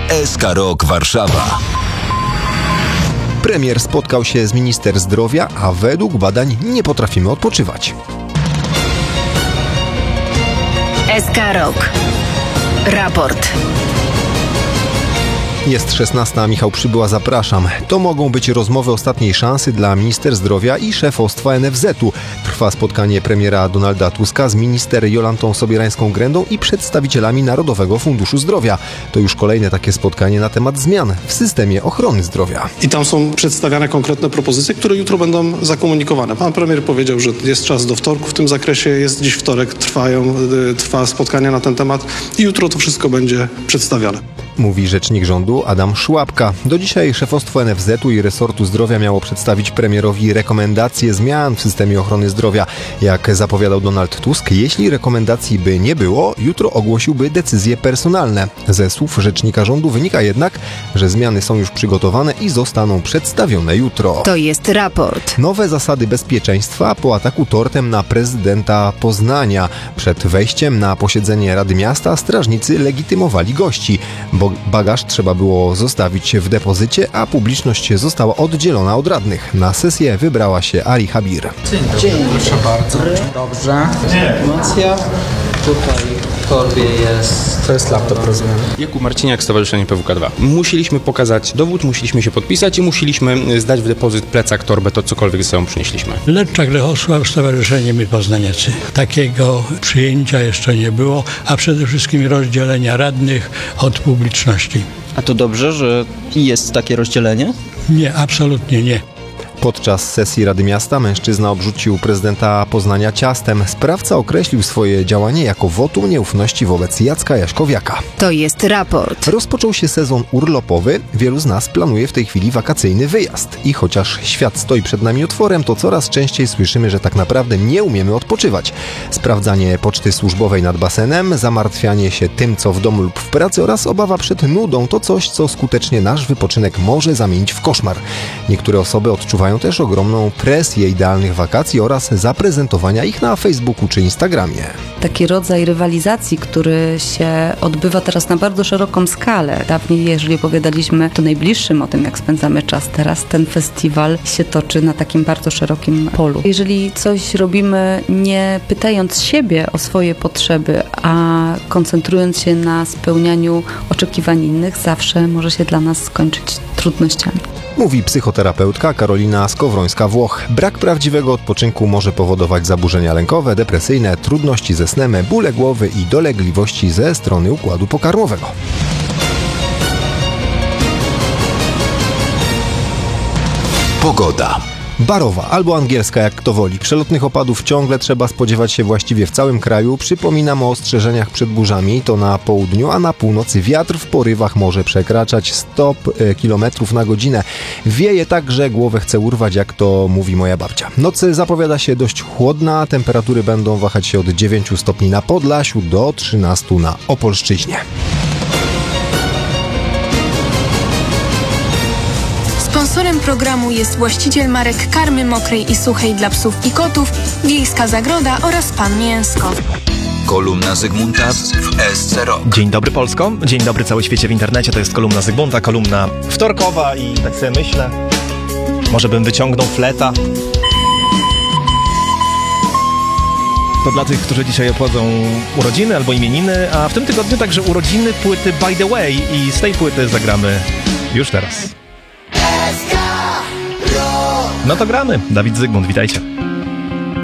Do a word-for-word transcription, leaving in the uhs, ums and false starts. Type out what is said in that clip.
S K Rock Warszawa. Premier spotkał się z minister zdrowia, a według badań nie potrafimy odpoczywać. S K Rock. Raport. Jest szesnasta, Michał Przybyła, zapraszam. To mogą być rozmowy ostatniej szansy dla minister zdrowia i szefostwa N F Z-u. Trwa spotkanie premiera Donalda Tuska z minister Jolantą Sobierańską-Grendą i przedstawicielami Narodowego Funduszu Zdrowia. To już kolejne takie spotkanie na temat zmian w systemie ochrony zdrowia. I tam są przedstawiane konkretne propozycje, które jutro będą zakomunikowane. Pan premier powiedział, że jest czas do wtorku w tym zakresie. Jest dziś wtorek, trwają, trwa spotkanie na ten temat i jutro to wszystko będzie przedstawione. Mówi rzecznik rządu Adam Szłapka. Do dzisiaj szefostwo N F Z-u i resortu zdrowia miało przedstawić premierowi rekomendacje zmian w systemie ochrony zdrowia. Jak zapowiadał Donald Tusk, jeśli rekomendacji by nie było, jutro ogłosiłby decyzje personalne. Ze słów rzecznika rządu wynika jednak, że zmiany są już przygotowane i zostaną przedstawione jutro. To jest raport. Nowe zasady bezpieczeństwa po ataku tortem na prezydenta Poznania. Przed wejściem na posiedzenie Rady Miasta strażnicy legitymowali gości, bo bagaż trzeba było zostawić w depozycie, a publiczność została oddzielona od radnych. Na sesję wybrała się Ali Habir. Dzień dobry. Dzień dobry. Proszę bardzo. Dobrze. Informacja. Tutaj w torbie jest... To jest laptop, rozumiem. Jakub Marciniak, Stowarzyszenie P W K dwa. Musieliśmy pokazać dowód, musieliśmy się podpisać i musieliśmy zdać w depozyt, plecak, torbę, to cokolwiek ze sobą przynieśliśmy. Leczak Lechosław, Stowarzyszenie My Poznaniacy. Takiego przyjęcia jeszcze nie było, a przede wszystkim rozdzielenia radnych od publiczności. A to dobrze, że jest takie rozdzielenie? Nie, absolutnie nie. Podczas sesji Rady Miasta mężczyzna obrzucił prezydenta Poznania ciastem. Sprawca określił swoje działanie jako wotum nieufności wobec Jacka Jaśkowiaka. To jest raport. Rozpoczął się sezon urlopowy. Wielu z nas planuje w tej chwili wakacyjny wyjazd. I chociaż świat stoi przed nami otworem, to coraz częściej słyszymy, że tak naprawdę nie umiemy odpoczywać. Sprawdzanie poczty służbowej nad basenem, zamartwianie się tym, co w domu lub w pracy oraz obawa przed nudą to coś, co skutecznie nasz wypoczynek może zamienić w koszmar. Niektóre osoby odczuwają też ogromną presję idealnych wakacji oraz zaprezentowania ich na Facebooku czy Instagramie. Taki rodzaj rywalizacji, który się odbywa teraz na bardzo szeroką skalę. Dawniej, jeżeli opowiadaliśmy to najbliższym o tym, jak spędzamy czas, teraz ten festiwal się toczy na takim bardzo szerokim polu. Jeżeli coś robimy nie pytając siebie o swoje potrzeby, a koncentrując się na spełnianiu oczekiwań innych, zawsze może się dla nas skończyć trudnościami. Mówi psychoterapeutka Karolina Skowrońska-Włoch. Brak prawdziwego odpoczynku może powodować zaburzenia lękowe, depresyjne, trudności ze snem, bóle głowy i dolegliwości ze strony układu pokarmowego. Pogoda. Barowa albo angielska, jak kto woli. Przelotnych opadów ciągle trzeba spodziewać się właściwie w całym kraju. Przypominam o ostrzeżeniach przed burzami. To na południu, a na północy wiatr w porywach może przekraczać sto kilometrów na godzinę. Wieje tak, że głowę chce urwać, jak to mówi moja babcia. Noc zapowiada się dość chłodna. Temperatury będą wahać się od dziewięciu stopni na Podlasiu do trzynastu na Opolszczyźnie. Sponsorem programu jest właściciel marek karmy mokrej i suchej dla psów i kotów, Wiejska Zagroda oraz Pan Mięsko. Kolumna Zygmunta w S C Rock. Dzień dobry Polsko, dzień dobry cały świecie w internecie, to jest kolumna Zygmunta, kolumna wtorkowa i tak sobie myślę, może bym wyciągnął fleta. To dla tych, którzy dzisiaj obchodzą urodziny albo imieniny, a w tym tygodniu także urodziny płyty By The Way i z tej płyty zagramy już teraz. No to gramy. Dawid Zygmunt, witajcie.